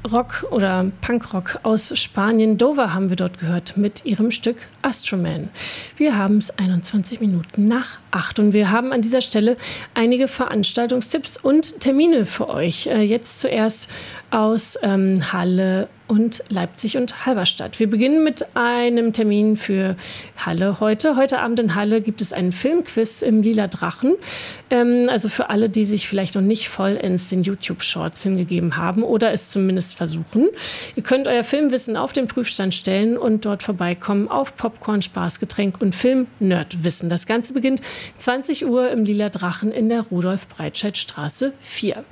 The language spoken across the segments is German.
Rock oder Punkrock aus Spanien. Dover haben wir dort gehört mit ihrem Stück Astroman. Wir haben es 21 Minuten nach 8 und wir haben an dieser Stelle einige Veranstaltungstipps und Termine für euch. Jetzt zuerst aus Halle und Leipzig und Halberstadt. Wir beginnen mit einem Termin für Halle heute. Heute Abend in Halle gibt es einen Filmquiz im Lila Drachen. Also für alle, die sich vielleicht noch nicht vollends den YouTube-Shorts hingegeben haben oder es zumindest versuchen. Ihr könnt euer Filmwissen auf den Prüfstand stellen und dort vorbeikommen auf Popcorn, Spaßgetränk und Film-Nerdwissen. Das Ganze beginnt 20 Uhr im Lila Drachen in der Rudolf-Breitscheid-Straße 4.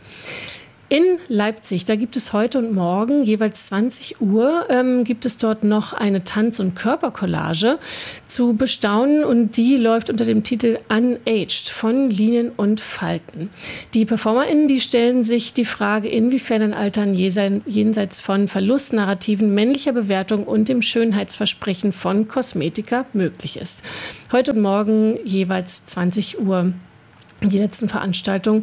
In Leipzig, da gibt es heute und morgen jeweils 20 Uhr, gibt es dort noch eine Tanz- und Körpercollage zu bestaunen und die läuft unter dem Titel Unaged von Linien und Falten. Die PerformerInnen, die stellen sich die Frage, inwiefern ein Altern jenseits von Verlustnarrativen, männlicher Bewertung und dem Schönheitsversprechen von Kosmetika möglich ist. Heute und morgen jeweils 20 Uhr. Die letzten Veranstaltungen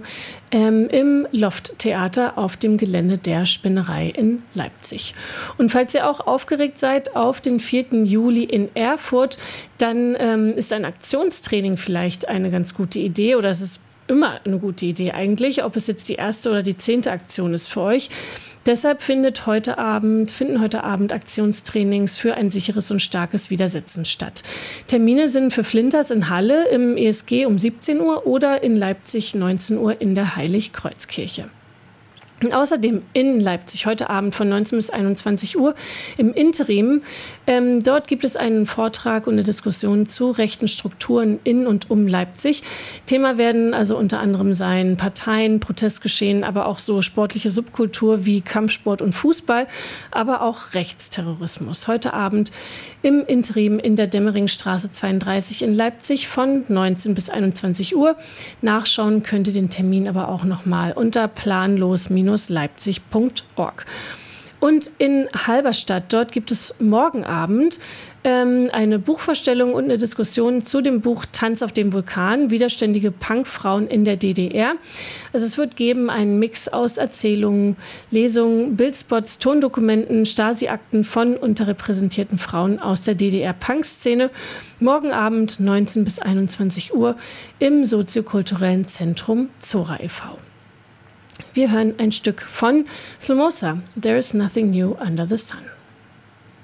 im Loft-Theater auf dem Gelände der Spinnerei in Leipzig. Und falls ihr auch aufgeregt seid auf den 4. Juli in Erfurt, dann ist ein Aktionstraining vielleicht eine ganz gute Idee oder es ist immer eine gute Idee eigentlich, ob es jetzt die erste oder die 10. Aktion ist für euch. Deshalb finden heute Abend Aktionstrainings für ein sicheres und starkes Widersetzen statt. Termine sind für Flinters in Halle im ESG um 17 Uhr oder in Leipzig 19 Uhr in der Heiligkreuzkirche. Und außerdem in Leipzig heute Abend von 19 bis 21 Uhr im Interim. Dort gibt es einen Vortrag und eine Diskussion zu rechten Strukturen in und um Leipzig. Thema werden also unter anderem sein Parteien, Protestgeschehen, aber auch so sportliche Subkultur wie Kampfsport und Fußball, aber auch Rechtsterrorismus. Heute Abend im Interim in der Demmeringstraße 32 in Leipzig von 19 bis 21 Uhr. Nachschauen könnt ihr den Termin aber auch nochmal unter planlos-leipzig.org. Und in Halberstadt, dort gibt es morgen Abend eine Buchvorstellung und eine Diskussion zu dem Buch Tanz auf dem Vulkan, widerständige Punkfrauen in der DDR. Also es wird geben einen Mix aus Erzählungen, Lesungen, Bildspots, Tondokumenten, Stasi-Akten von unterrepräsentierten Frauen aus der DDR-Punk-Szene. Morgen Abend 19 bis 21 Uhr im soziokulturellen Zentrum Zora e.V. Wir hören ein Stück von Slomosa, There is Nothing New Under the Sun.